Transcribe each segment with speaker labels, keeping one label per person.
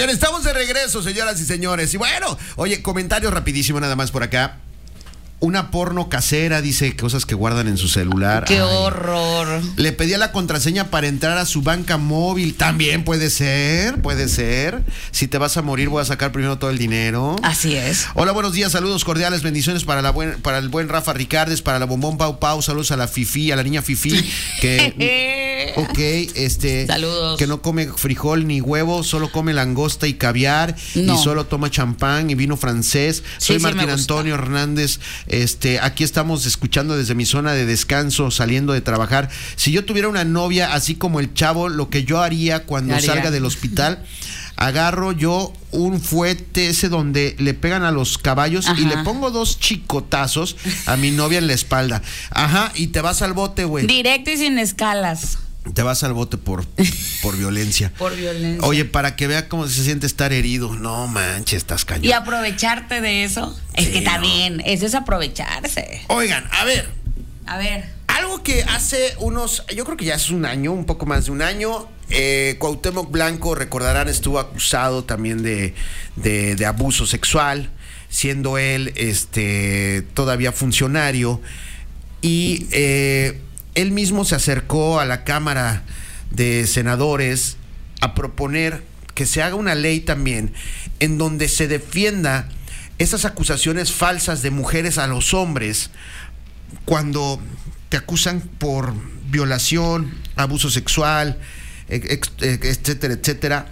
Speaker 1: Oigan, estamos de regreso, señoras y señores. Y bueno, oye, comentario rapidísimo nada más por acá. Una porno casera, dice, cosas que guardan en su celular.
Speaker 2: ¡Qué horror!
Speaker 1: Le pedía la contraseña para entrar a su banca móvil. También puede ser, puede ser. Si te vas a morir, voy a sacar primero todo el dinero.
Speaker 2: Así es.
Speaker 1: Hola, buenos días, saludos cordiales, bendiciones para el buen Rafa Ricardes, para la Bombón Pau Pau, saludos a la Fifi, a la niña Fifi, que,
Speaker 2: saludos.
Speaker 1: Que no come frijol ni huevo, solo come langosta y caviar, y solo toma champán y vino francés. Soy Martín Antonio Hernández. Aquí estamos escuchando desde mi zona de descanso, saliendo de trabajar. Si yo tuviera una novia así como el chavo, lo que yo haría cuando salga del hospital, agarro yo un fuete ese donde le pegan a los caballos. Ajá. Y le pongo 2 chicotazos a mi novia en la espalda. Ajá, y te vas al bote, güey.
Speaker 2: Directo y sin escalas.
Speaker 1: Te vas al bote por violencia.
Speaker 2: Por violencia.
Speaker 1: Oye, para que vea cómo se siente estar herido. No manches, estás cañón.
Speaker 2: Y aprovecharte de eso. Es que también, eso es aprovecharse.
Speaker 1: Oigan, a ver.
Speaker 2: Algo
Speaker 1: que hace yo creo que ya es un año, un poco más de un año, Cuauhtémoc Blanco, recordarán, estuvo acusado también de abuso sexual, siendo él todavía funcionario. Y él mismo se acercó a la Cámara de Senadores a proponer que se haga una ley también en donde se defienda esas acusaciones falsas de mujeres a los hombres cuando te acusan por violación, abuso sexual, etcétera, etcétera,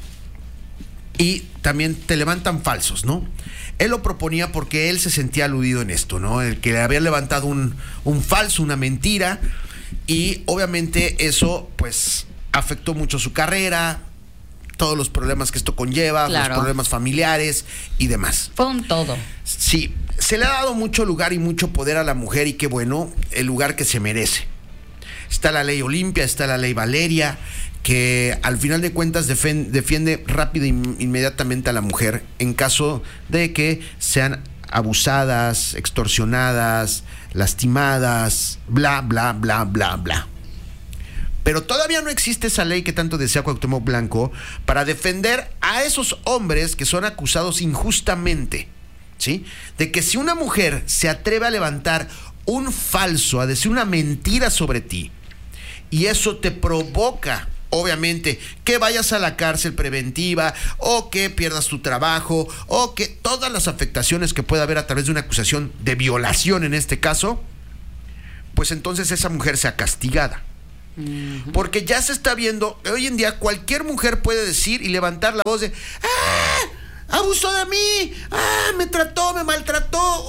Speaker 1: y también te levantan falsos, ¿no? Él lo proponía porque él se sentía aludido en esto, ¿no? El que le había levantado un falso, una mentira, y obviamente eso pues afectó mucho su carrera, todos los problemas que esto conlleva, los problemas familiares y demás.
Speaker 2: Fue un todo.
Speaker 1: Sí, se le ha dado mucho lugar y mucho poder a la mujer, y qué bueno, el lugar que se merece. Está la ley Olimpia, está la ley Valeria, que al final de cuentas defiende rápido e inmediatamente a la mujer en caso de que sean abusadas, extorsionadas, lastimadas, bla, bla, bla, bla, bla. Pero todavía no existe esa ley que tanto desea Cuauhtémoc Blanco para defender a esos hombres que son acusados injustamente, ¿sí? De que si una mujer se atreve a levantar un falso, a decir una mentira sobre ti, y eso te provoca, obviamente, que vayas a la cárcel preventiva, o que pierdas tu trabajo, o que todas las afectaciones que pueda haber a través de una acusación de violación en este caso, pues entonces esa mujer sea castigada. Porque ya se está viendo, hoy en día cualquier mujer puede decir y levantar la voz de abusó de mí, me trató, me maltrató,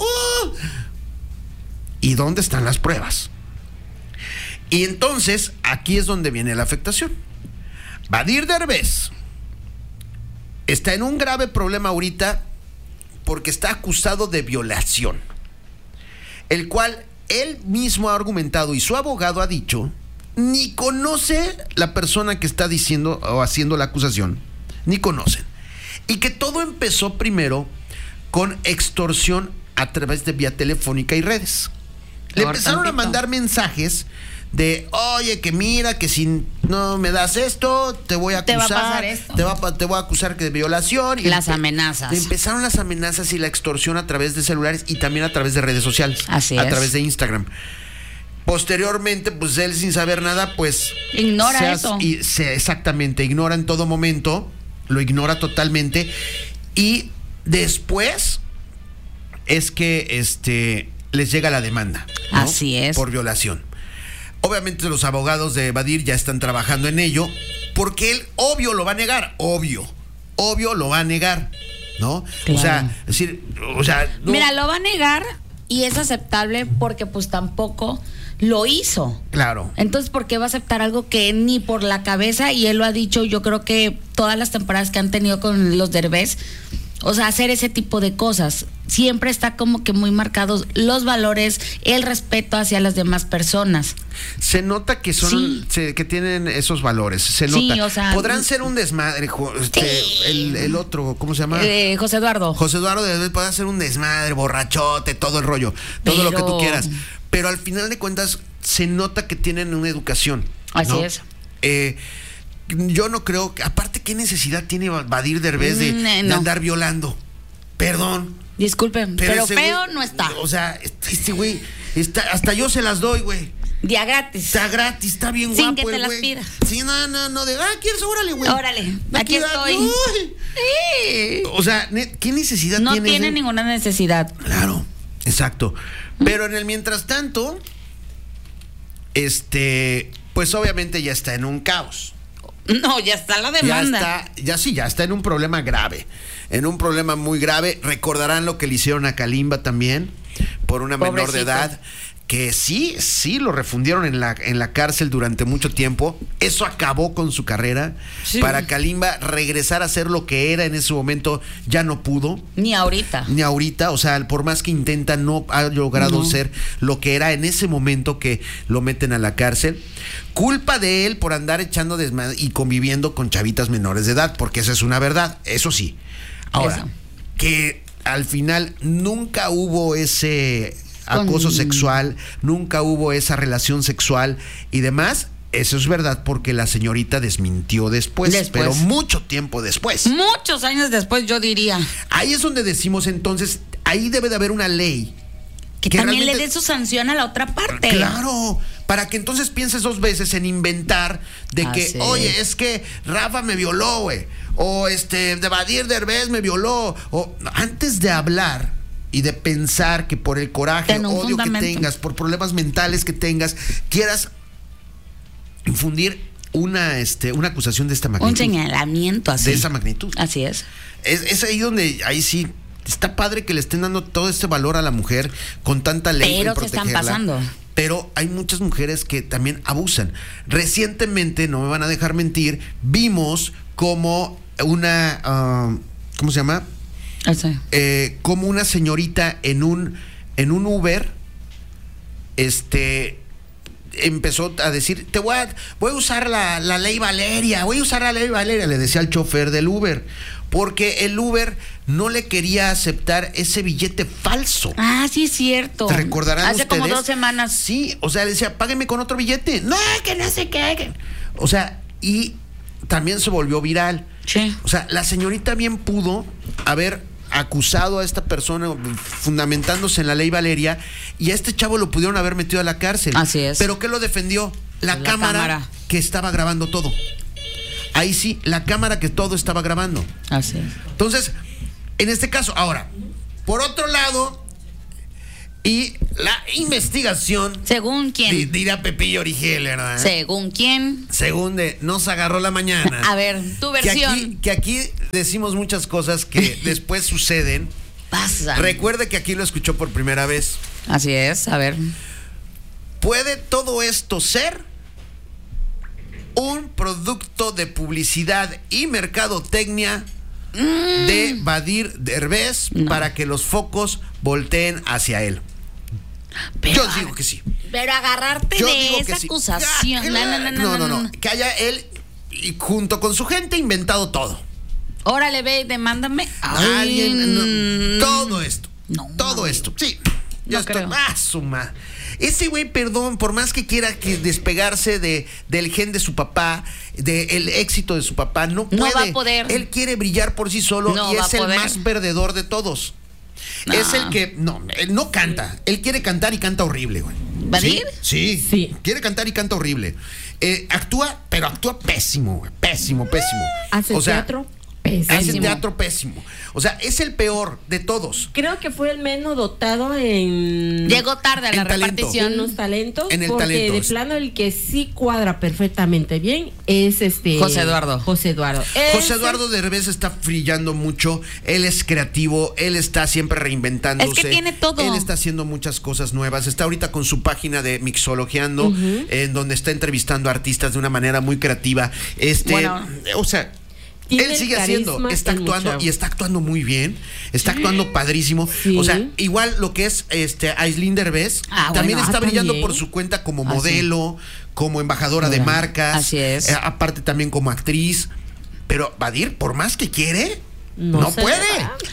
Speaker 1: ¿y dónde están las pruebas? Y entonces aquí es donde viene la afectación. Badir Derbez está en un grave problema ahorita porque está acusado de violación, el cual él mismo ha argumentado y su abogado ha dicho ni conoce la persona que está diciendo o haciendo la acusación, ni conocen, y que todo empezó primero con extorsión a través de vía telefónica y redes. Le empezaron a mandar mensajes de, oye, que mira, que si no me das esto, te voy a acusar,
Speaker 2: te va a pasar esto,
Speaker 1: te voy a acusar de violación. Y
Speaker 2: las amenazas.
Speaker 1: Empezaron las amenazas y la extorsión a través de celulares y también a través de redes sociales.
Speaker 2: Así es.
Speaker 1: A través de Instagram. Posteriormente, pues él sin saber nada, pues
Speaker 2: ignora eso.
Speaker 1: Exactamente, ignora en todo momento, lo ignora totalmente. Y después es que les llega la demanda, ¿no?
Speaker 2: Así es.
Speaker 1: Por violación. Obviamente los abogados de Badir ya están trabajando en ello, porque él obvio lo va a negar, obvio lo va a negar, ¿no?
Speaker 2: Claro.
Speaker 1: O sea, no.
Speaker 2: Mira, lo va a negar y es aceptable porque pues tampoco lo hizo.
Speaker 1: Claro.
Speaker 2: Entonces, ¿por qué va a aceptar algo que ni por la cabeza? Y él lo ha dicho, yo creo que todas las temporadas que han tenido con los Derbez, o sea, hacer ese tipo de cosas. Siempre está como que muy marcados los valores, el respeto hacia las demás personas.
Speaker 1: Se nota que son, que tienen esos valores, se nota.
Speaker 2: Sí, o sea,
Speaker 1: podrán ser un desmadre, el otro, ¿cómo se llama?
Speaker 2: José Eduardo.
Speaker 1: José Eduardo podrá ser un desmadre, borrachote, todo el rollo, todo lo que tú quieras. Pero al final de cuentas se nota que tienen una educación, ¿no?
Speaker 2: Así es.
Speaker 1: yo no creo, aparte, ¿qué necesidad tiene Badir Derbez de andar violando? Perdón.
Speaker 2: Disculpen, pero
Speaker 1: ese
Speaker 2: feo
Speaker 1: güey,
Speaker 2: no está.
Speaker 1: O sea, este güey, hasta yo se las doy, güey.
Speaker 2: Día gratis.
Speaker 1: Está gratis, está bien
Speaker 2: Sin
Speaker 1: guapo
Speaker 2: que te
Speaker 1: el
Speaker 2: las
Speaker 1: güey.
Speaker 2: pidas.
Speaker 1: Sí, no, ¿quieres? Órale, güey.
Speaker 2: Órale, aquí estoy.
Speaker 1: Sí. O sea, ¿qué necesidad tiene?
Speaker 2: No tiene ninguna necesidad.
Speaker 1: Claro, exacto. Pero en el mientras tanto, pues obviamente ya está en un caos.
Speaker 2: No, ya está la demanda.
Speaker 1: Ya está en un problema grave. En un problema muy grave. Recordarán lo que le hicieron a Kalimba también, por una menor de edad. Que sí lo refundieron en la cárcel durante mucho tiempo. Eso acabó con su carrera. Sí. Para Kalimba regresar a ser lo que era en ese momento ya no pudo.
Speaker 2: Ni ahorita.
Speaker 1: O sea, por más que intenta, no ha logrado ser lo que era en ese momento que lo meten a la cárcel. Culpa de él por andar echando desmadre y conviviendo con chavitas menores de edad, porque esa es una verdad, eso sí. Ahora, que al final nunca hubo ese acoso sexual, nunca hubo esa relación sexual y demás. Eso es verdad, porque la señorita desmintió después, pero mucho tiempo después.
Speaker 2: Muchos años después, yo diría.
Speaker 1: Ahí es donde decimos, entonces, ahí debe de haber una ley.
Speaker 2: Que también le dé su sanción a la otra parte.
Speaker 1: Claro, para que entonces pienses dos veces en inventar de que, oye, es que Rafa me violó, güey. O de Badir Derbez me violó. O antes de hablar y de pensar que por el coraje, odio que tengas, por problemas mentales que tengas, quieras infundir una acusación de esta magnitud.
Speaker 2: Un señalamiento así.
Speaker 1: De esa magnitud.
Speaker 2: Así es.
Speaker 1: Es ahí donde, ahí sí, está padre que le estén dando todo este valor a la mujer con tanta ley.
Speaker 2: Pero que están pasando.
Speaker 1: Pero hay muchas mujeres que también abusan. Recientemente, no me van a dejar mentir, vimos como una, ¿cómo se llama? Como una señorita en un Uber, empezó a decir, voy a usar la ley Valeria, le decía al chofer del Uber, porque el Uber no le quería aceptar ese billete falso.
Speaker 2: Ah, sí es cierto.
Speaker 1: ¿Te recordarán
Speaker 2: Hace
Speaker 1: ustedes?
Speaker 2: como 2 semanas.
Speaker 1: Sí, o sea, le decía, págueme con otro billete. No, que no sé qué. O sea, y también se volvió viral.
Speaker 2: Sí.
Speaker 1: O sea, la señorita bien pudo haber acusado a esta persona fundamentándose en la ley Valeria, y a este chavo lo pudieron haber metido a la cárcel.
Speaker 2: Así es.
Speaker 1: ¿Pero qué lo defendió? La cámara que estaba grabando todo. Ahí sí, la cámara que todo estaba grabando.
Speaker 2: Así es.
Speaker 1: Entonces, en este caso, ahora, por otro lado, y la investigación.
Speaker 2: ¿Según quién?
Speaker 1: Dirá Pepillo Origel, ¿verdad?
Speaker 2: ¿Según quién?
Speaker 1: Según nos agarró la mañana.
Speaker 2: A ver, tu versión.
Speaker 1: Que aquí decimos muchas cosas que después suceden.
Speaker 2: Pasa.
Speaker 1: Recuerde que aquí lo escuchó por primera vez.
Speaker 2: Así es, a ver.
Speaker 1: ¿Puede todo esto ser un producto de publicidad y mercadotecnia de Badir Derbez para que los focos volteen hacia él? Yo digo que sí.
Speaker 2: Pero agarrarte de esa acusación.
Speaker 1: No. Que haya él, y junto con su gente, inventado todo.
Speaker 2: Órale, ve, demándame.
Speaker 1: Alguien. Todo esto.
Speaker 2: Todo
Speaker 1: esto. Sí. Ya
Speaker 2: no
Speaker 1: estoy. Suma. Ese güey, perdón, por más que quiera despegarse del gen de su papá, del éxito de su papá, no puede.
Speaker 2: No va a poder.
Speaker 1: Él quiere brillar por sí solo y es el más perdedor de todos. No. Es el que, él no canta. Él quiere cantar y canta horrible, güey.
Speaker 2: ¿Badir?
Speaker 1: Sí. Quiere cantar y canta horrible. Actúa, pero actúa pésimo, güey. Pésimo.
Speaker 3: Hace teatro. Pésimo.
Speaker 1: Hace teatro pésimo. O sea, es el peor de todos.
Speaker 3: Creo que fue el menos dotado en...
Speaker 2: Llegó tarde a la repartición.
Speaker 3: En los talentos.
Speaker 1: En el
Speaker 3: porque
Speaker 1: talento.
Speaker 3: De plano el que sí cuadra perfectamente bien es
Speaker 2: José Eduardo.
Speaker 3: José
Speaker 1: Eduardo Derbez está brillando mucho. Él es creativo. Él está siempre reinventándose.
Speaker 2: Es que tiene todo.
Speaker 1: Él está haciendo muchas cosas nuevas. Está ahorita con su página de Mixologiando, en donde está entrevistando a artistas de una manera muy creativa. O sea, él sigue haciendo, está actuando y está actuando muy bien, está actuando padrísimo.
Speaker 3: Sí.
Speaker 1: O sea, igual lo que es Aislinn Derbez, también está brillando
Speaker 3: también
Speaker 1: por su cuenta como modelo, como embajadora de marcas.
Speaker 2: Así es.
Speaker 1: Aparte también como actriz. Pero Badir, por más que quiere, no puede.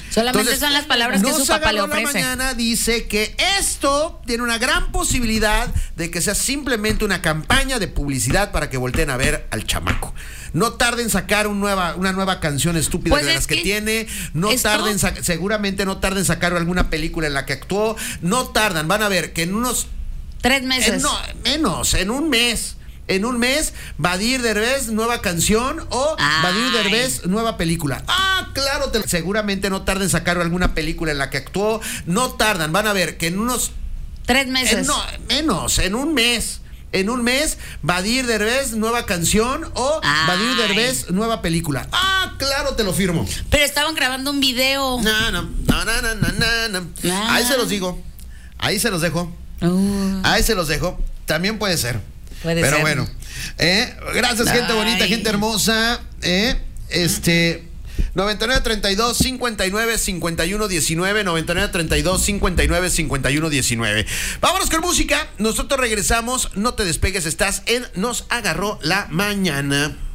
Speaker 2: Solamente son las palabras que su papá le ofrece.
Speaker 1: La mañana dice que esto tiene una gran posibilidad de que sea simplemente una campaña de publicidad para que volteen a ver al chamaco. No tarden en sacar una nueva canción estúpida
Speaker 2: Pues
Speaker 1: de las que tiene. No tarden, seguramente no tarden en sacar alguna película en la que actuó. No tardan, van a ver que en unos
Speaker 2: 3 meses.
Speaker 1: Menos, en un mes. En un mes, Badir Derbez, nueva canción o Badir Derbez, nueva película. Claro, seguramente no tarden en sacar alguna película en la que actuó. No tardan, van a ver que en unos
Speaker 2: 3 meses.
Speaker 1: Menos, en un mes. En un mes, Badir Derbez, nueva canción o Badir Derbez, nueva película. Claro, te lo firmo.
Speaker 2: Pero estaban grabando un video.
Speaker 1: No. Ahí se los digo. Ahí se los dejo. Ahí se los dejo. También puede ser. Pero bueno, gracias, gente bonita, gente hermosa. 9932 59 51 19 9932 59 51 19. Vámonos con música. Nosotros regresamos. No te despegues. Estás en Nos Agarró la Mañana.